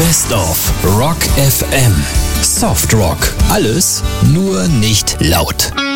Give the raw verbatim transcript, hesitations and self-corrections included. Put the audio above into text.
Best of Rock F M. Soft Rock. Alles, nur nicht laut.